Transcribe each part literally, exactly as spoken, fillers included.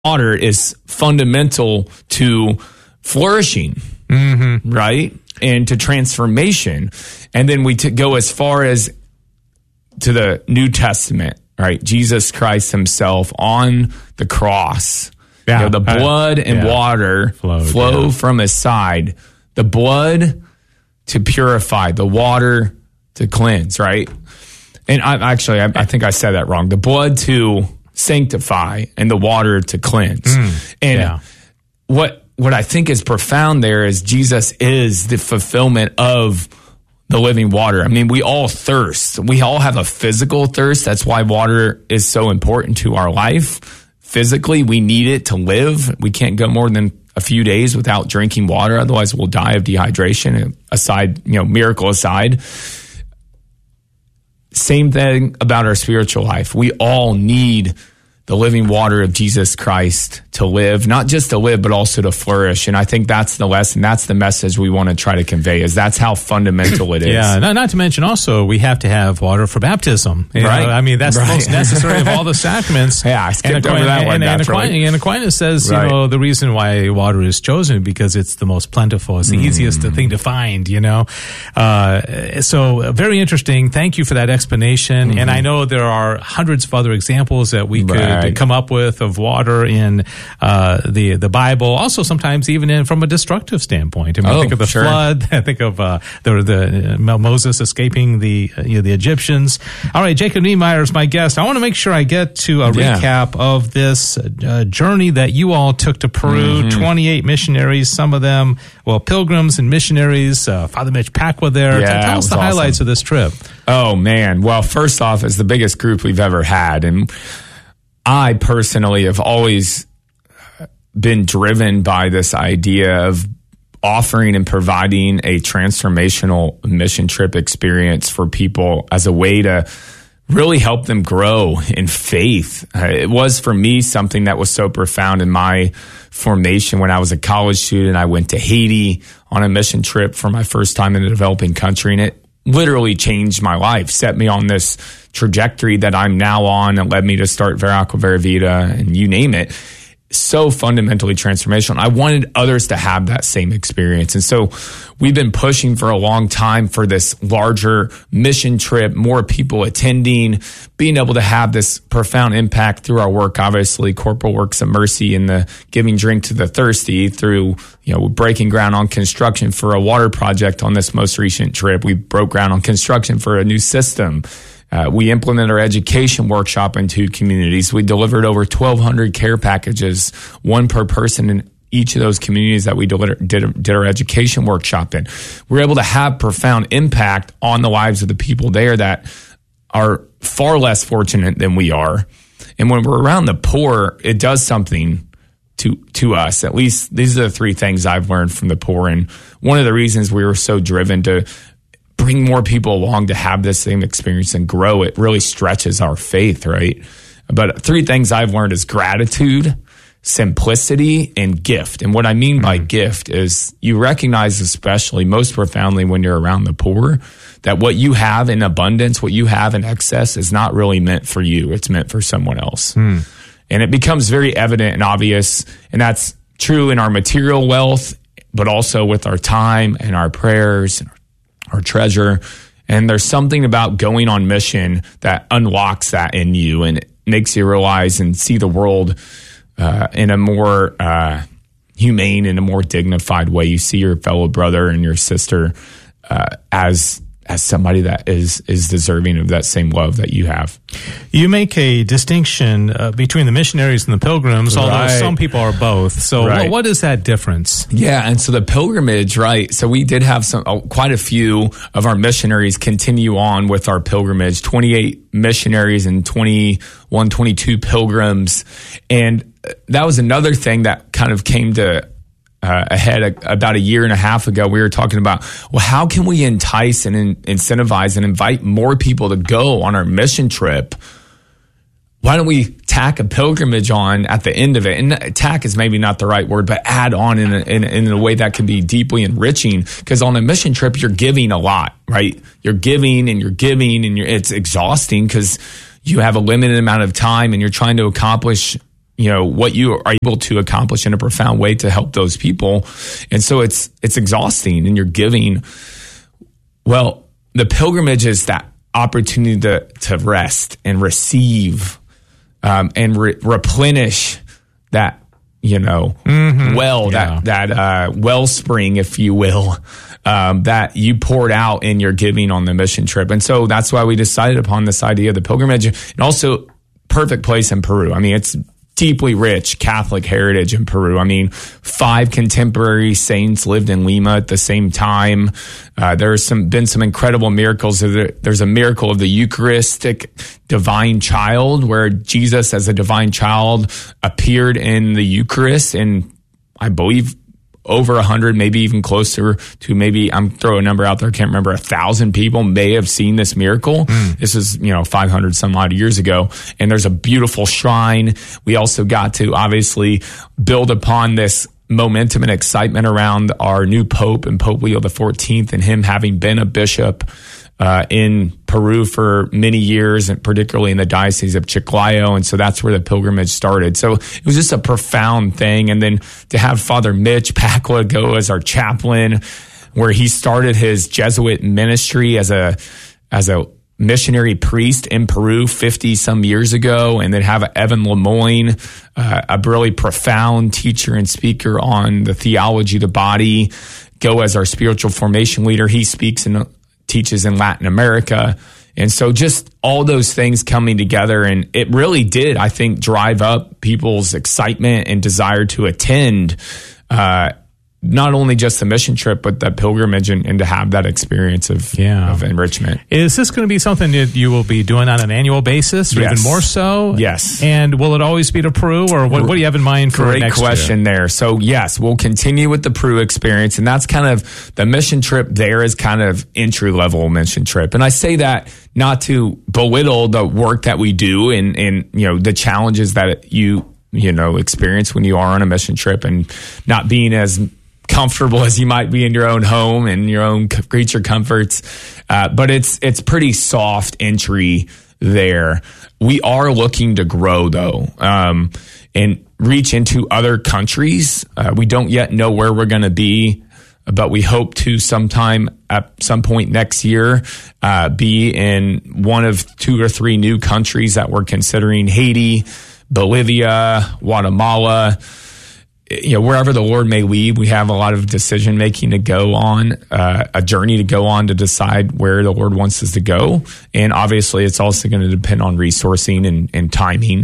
water is fundamental to flourishing, mm-hmm. right? And to transformation. And then we t- go as far as to the New Testament, right? Jesus Christ himself on the cross. Yeah, you know, the blood I, and yeah. water Flowed, flow yeah. from his side. The blood to purify, the water to cleanse, right? And I actually, I, I think I said that wrong. The blood to sanctify and the water to cleanse. Mm, and yeah. what what I think is profound there is Jesus is the fulfillment of the living water. I mean, we all thirst. We all have a physical thirst. That's why water is so important to our life. Physically, we need it to live. We can't go more than a few days without drinking water. Otherwise, we'll die of dehydration. Aside, you know, miracle aside. Same thing about our spiritual life. We all need the living water of Jesus Christ to live, not just to live, but also to flourish. And I think that's the lesson. That's the message we want to try to convey, is that's how fundamental it is. Yeah, not, not to mention also we have to have water for baptism. You right. know? I mean, that's right. the most necessary of all the sacraments. Yeah, I skipped over that one. And, and, Aquinas, and Aquinas says, right. you know, the reason why water is chosen because it's the most plentiful. It's the mm. easiest thing to find, you know. Uh, so very interesting. Thank you for that explanation. Mm-hmm. And I know there are hundreds of other examples that we could right. come up with of water in uh, the the Bible. Also, sometimes even in from a destructive standpoint. I mean, oh, think of the sure. flood. I think of uh, the the uh, Moses escaping the uh, you know, the Egyptians. All right, Jacob Niemeyer is my guest. I want to make sure I get to a yeah. recap of this uh, journey that you all took to Peru. Mm-hmm. twenty-eight missionaries, some of them well pilgrims and missionaries. Uh, Father Mitch Pacwa there. Yeah, tell us the awesome. highlights of this trip. Oh man! Well, first off, it's the biggest group we've ever had, and I personally have always been driven by this idea of offering and providing a transformational mission trip experience for people as a way to really help them grow in faith. Uh, it was for me something that was so profound in my formation. When I was a college student, I went to Haiti on a mission trip for my first time in a developing country, and it literally changed my life, set me on this trajectory that I'm now on, and led me to start Vera Aqua Vera Vita, and you name it. So fundamentally transformational. I wanted others to have that same experience. And so we've been pushing for a long time for this larger mission trip, more people attending, being able to have this profound impact through our work, obviously, Corporal Works of Mercy and the Giving Drink to the Thirsty, through, you know, breaking ground on construction for a water project on this most recent trip. We broke ground on construction for a new system. Uh, we implemented our education workshop in two communities. We delivered over twelve hundred care packages, one per person in each of those communities that we delivered, did, did our education workshop in. We were able to have profound impact on the lives of the people there that are far less fortunate than we are. And when we're around the poor, it does something to to us. At least these are the three things I've learned from the poor. And one of the reasons we were so driven to bring more people along to have this same experience and grow, it really stretches our faith, right? But three things I've learned is gratitude, simplicity, and gift. And what I mean by mm-hmm. gift is you recognize, especially most profoundly when you're around the poor, that what you have in abundance, what you have in excess is not really meant for you. It's meant for someone else. Mm. And it becomes very evident and obvious. And that's true in our material wealth, but also with our time and our prayers and our our treasure. And there's something about going on mission that unlocks that in you, and it makes you realize and see the world uh, in a more uh, humane and a more dignified way. You see your fellow brother and your sister uh, as as somebody that is is deserving of that same love that you have. You make a distinction uh, between the missionaries and the pilgrims, although right. some people are both. So right. what, what is that difference? Yeah, and so the pilgrimage, right? So we did have some uh, quite a few of our missionaries continue on with our pilgrimage, twenty-eight missionaries and twenty-one, twenty-two pilgrims. And that was another thing that kind of came to Uh, ahead a, about a year and a half ago. We were talking about, well, how can we entice and in, incentivize and invite more people to go on our mission trip? Why don't we tack a pilgrimage on at the end of it? And tack is maybe not the right word, but add on in a, in, in a way that can be deeply enriching. Because on a mission trip, you're giving a lot, right? You're giving and you're giving, and you're, it's exhausting because you have a limited amount of time and you're trying to accomplish you know, what you are able to accomplish in a profound way to help those people. And so it's it's exhausting, and you're giving. Well, the pilgrimage is that opportunity to to rest and receive um, and re- replenish that, you know, mm-hmm. well, yeah. that that uh, wellspring, if you will, um, that you poured out in your giving on the mission trip. And so that's why we decided upon this idea of the pilgrimage, and also perfect place in Peru. I mean, it's deeply rich Catholic heritage in Peru. I mean, five contemporary saints lived in Lima at the same time. Uh, there's some been some incredible miracles. There's a miracle of the Eucharistic divine child, where Jesus as a divine child appeared in the Eucharist, and I believe over a hundred, maybe even closer to maybe, I'm throwing a number out there, I can't remember, a thousand people may have seen this miracle. Mm. This is, you know, five hundred some odd years ago. And there's a beautiful shrine. We also got to obviously build upon this momentum and excitement around our new Pope and Pope Leo the fourteenth, and him having been a bishop Uh, in Peru for many years, and particularly in the Diocese of Chiclayo. And so that's where the pilgrimage started. So it was just a profound thing. And then to have Father Mitch Pacla go as our chaplain, where he started his Jesuit ministry as a, as a missionary priest in Peru fifty some years ago, and then have Evan Lemoyne, uh, a really profound teacher and speaker on the theology of the body, go as our spiritual formation leader. He speaks in teaches in Latin America. And so just all those things coming together, and it really did, I think, drive up people's excitement and desire to attend uh, not only just the mission trip, but the pilgrimage, and, and to have that experience of, yeah. of enrichment. Is this going to be something that you will be doing on an annual basis, or yes. even more so? Yes. And will it always be to Peru, or what, what do you have in mind for Great next question year? there. So yes, we'll continue with the Peru experience, and that's kind of the mission trip there is kind of entry level mission trip. And I say that not to belittle the work that we do, and, and you know, the challenges that you, you know, experience when you are on a mission trip, and not being as comfortable as you might be in your own home and your own creature comforts. Uh, but it's, it's pretty soft entry there. We are looking to grow though, um, and reach into other countries. Uh, we don't yet know where we're going to be, but we hope to sometime at some point next year, uh, be in one of two or three new countries that we're considering: Haiti, Bolivia, Guatemala. You know, wherever the Lord may lead, we have a lot of decision making to go on, uh, a journey to go on to decide where the Lord wants us to go. And obviously, it's also going to depend on resourcing and, and timing.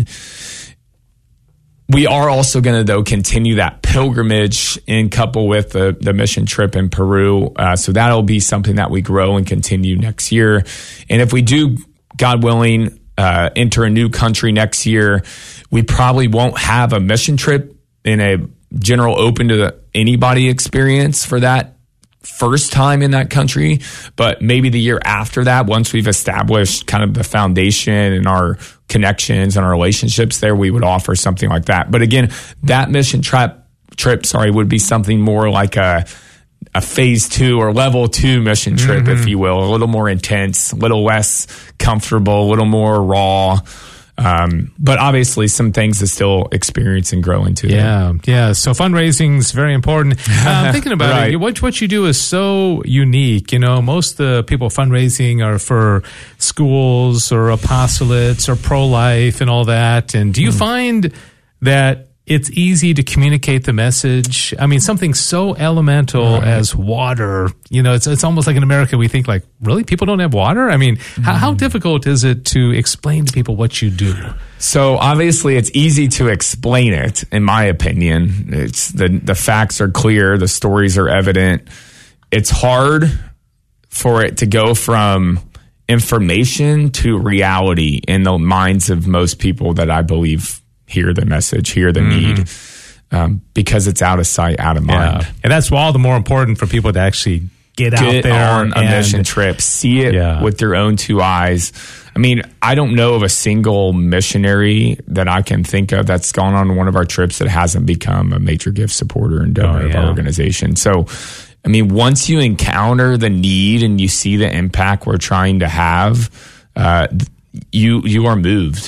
We are also going to, though, continue that pilgrimage in couple with the, the mission trip in Peru. Uh, so that'll be something that we grow and continue next year. And if we do, God willing, uh, enter a new country next year, we probably won't have a mission trip in a general open to the, anybody experience for that first time in that country, but maybe the year after that, once we've established kind of the foundation and our connections and our relationships there, we would offer something like that. But again, that mission trip, trip, sorry, would be something more like a, a phase two or level two mission trip, mm-hmm. if you will, a little more intense, a little less comfortable, a little more raw. Um, but obviously some things to still experience and grow into. Yeah. There. Yeah. So fundraising is very important. Uh, thinking about right. it, what, what you do is so unique. You know, most of the people fundraising are for schools or apostolates or pro-life and all that. And do you mm. find that it's easy to communicate the message? I mean, something so elemental right. as water, you know, it's it's almost like in America we think like, really? People don't have water? I mean, mm. how, how difficult is it to explain to people what you do? So obviously it's easy to explain it, in my opinion. It's the, the facts are clear. The stories are evident. It's hard for it to go from information to reality in the minds of most people that I believe hear the message, hear the mm-hmm. need, um, because it's out of sight, out of mind. Yeah. And that's all the more important for people to actually get, get out there on a mission trip, see it yeah. with their own two eyes. I mean, I don't know of a single missionary that I can think of that's gone on one of our trips that hasn't become a major gift supporter and donor oh, yeah. of our organization. So, I mean, once you encounter the need and you see the impact we're trying to have, uh, you you are moved.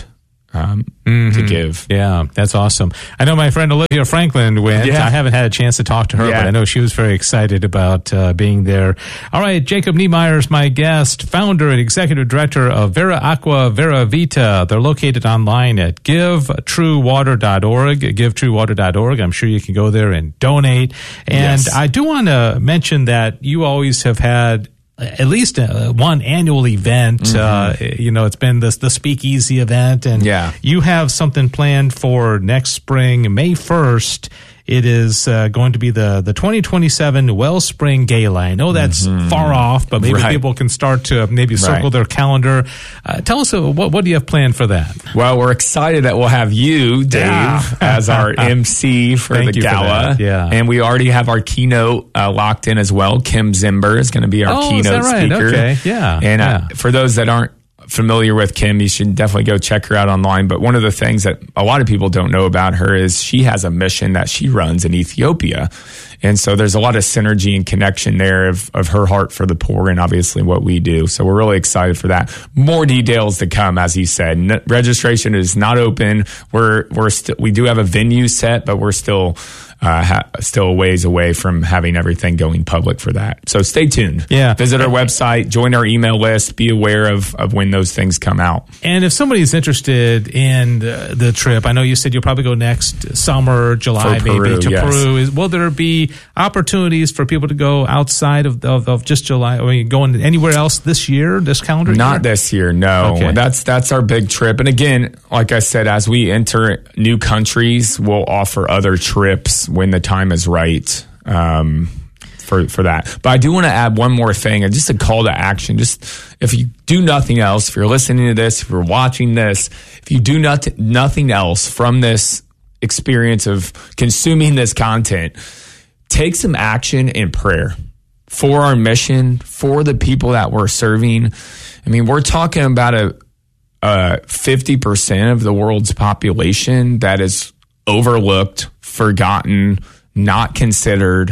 um, mm-hmm. to give. Yeah, that's awesome. I know my friend Olivia Franklin went. Yeah. I haven't had a chance to talk to her, yeah. but I know she was very excited about uh, being there. All right, Jacob Niemeyer is my guest, founder and executive director of Vera Aqua Vera Vita. They're located online at give true water dot org, give true water dot org. I'm sure you can go there and donate. And yes. I do want to mention that you always have had at least uh, one annual event. Mm-hmm. Uh, you know, it's been this the Speakeasy event, and yeah. you have something planned for next spring, May first. It is uh, going to be the, the twenty twenty-seven Wellspring Gala. I know that's mm-hmm. far off, but maybe right. people can start to maybe circle right. their calendar. Uh, tell us, uh, what, what do you have planned for that? Well, we're excited that we'll have you, Dave, yeah. as our M C for Thank the gala. For yeah. And we already have our keynote uh, locked in as well. Kim Zimber is going to be our oh, keynote is that right? speaker. Okay. Yeah. And yeah. Uh, for those that aren't familiar with Kim, you should definitely go check her out online. But one of the things that a lot of people don't know about her is she has a mission that she runs in Ethiopia. And so there's a lot of synergy and connection there of, of her heart for the poor and obviously what we do. So we're really excited for that. More details to come, as you said. N- registration is not open. We're, we're still, we do have a venue set, but we're still, uh, ha- still a ways away from having everything going public for that. So stay tuned. Yeah. Visit our website, join our email list, be aware of, of when those things come out. And if somebody's interested in the, the trip, I know you said you'll probably go next summer, July, For Peru, maybe to yes. Peru. Is, will there be opportunities for people to go outside of, of, of just July? I mean, going anywhere else this year, this calendar Not year? this year, no. Okay. That's that's our big trip. And again, like I said, as we enter new countries, we'll offer other trips when the time is right um, for for that. But I do want to add one more thing, and just a call to action. Just if you do nothing else, if you're listening to this, if you're watching this, if you do not, nothing else from this experience of consuming this content, take some action in prayer for our mission, for the people that we're serving. I mean, we're talking about a, a fifty percent of the world's population that is overlooked, forgotten, not considered,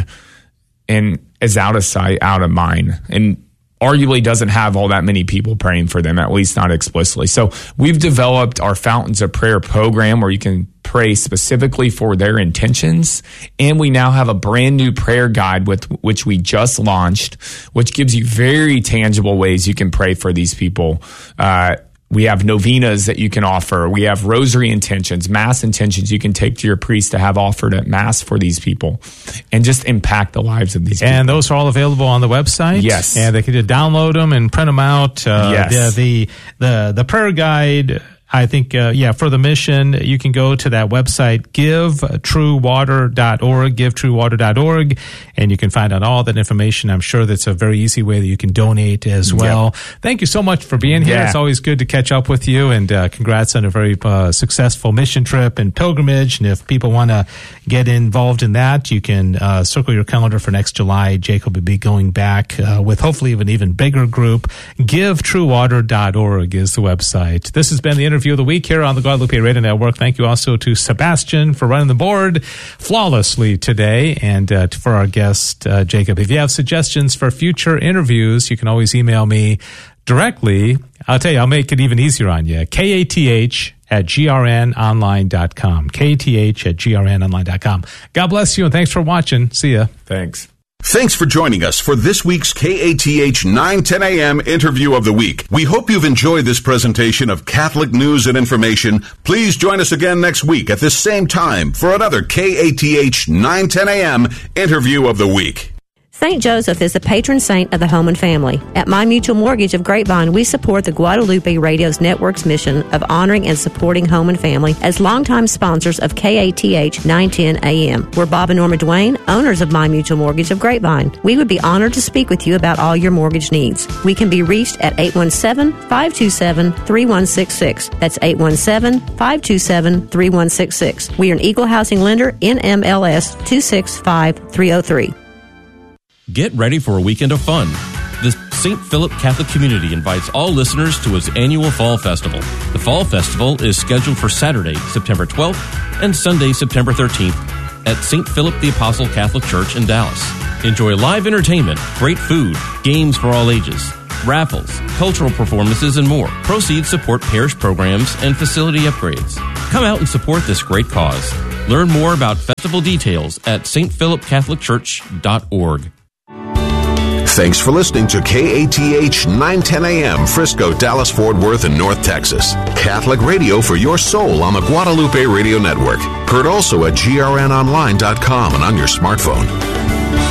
and is out of sight, out of mind, and arguably doesn't have all that many people praying for them, at least not explicitly. So we've developed our Fountains of Prayer program where you can pray specifically for their intentions. And we now have a brand new prayer guide with which we just launched, which gives you very tangible ways you can pray for these people. Uh, We have novenas that you can offer. We have rosary intentions, mass intentions you can take to your priest to have offered at mass for these people and just impact the lives of these people. And those are all available on the website? Yes. And they can just download them and print them out. Uh, yes. The, the, the, the prayer guide, I think, uh, yeah, for the mission, you can go to that website, give true water dot org, give true water dot org, and you can find out all that information. I'm sure that's a very easy way that you can donate as well. Yep. Thank you so much for being here. Yeah. It's always good to catch up with you, and uh, congrats on a very uh, successful mission trip and pilgrimage. And if people want to get involved in that, you can uh, circle your calendar for next July. Jacob will be going back uh, with hopefully an even bigger group. give true water dot org is the website. This has been the interview of the week here on the Guadalupe Radio Network. Thank you also to Sebastian for running the board flawlessly today, and uh, for our guest, uh, Jacob. If you have suggestions for future interviews, you can always email me directly. I'll tell you, I'll make it even easier on you. K A T H at G R N online dot com. K A T H at G R N online dot com. God bless you, and thanks for watching. See ya. Thanks. Thanks for joining us for this week's K A T H nine ten a.m. Interview of the Week. We hope you've enjoyed this presentation of Catholic news and information. Please join us again next week at this same time for another K A T H nine ten a.m. Interview of the Week. Saint Joseph is the patron saint of the home and family. At My Mutual Mortgage of Grapevine, we support the Guadalupe Radio's network's mission of honoring and supporting home and family as longtime sponsors of K A T H nine ten A M. We're Bob and Norma Duane, owners of My Mutual Mortgage of Grapevine. We would be honored to speak with you about all your mortgage needs. We can be reached at eight one seven, five two seven, three one six six. That's eight one seven, five two seven, three one six six. We are an equal housing lender, N M L S two six five three oh three. Get ready for a weekend of fun. The Saint Philip Catholic Community invites all listeners to its annual Fall Festival. The Fall Festival is scheduled for Saturday, September twelfth and Sunday, September thirteenth at Saint Philip the Apostle Catholic Church in Dallas. Enjoy live entertainment, great food, games for all ages, raffles, cultural performances, and more. Proceeds support parish programs and facility upgrades. Come out and support this great cause. Learn more about festival details at s t philip catholic church dot org. Thanks for listening to K A T H nine ten A M, Frisco, Dallas, Fort Worth, and North Texas. Catholic radio for your soul on the Guadalupe Radio Network. Heard also at G R N online dot com and on your smartphone.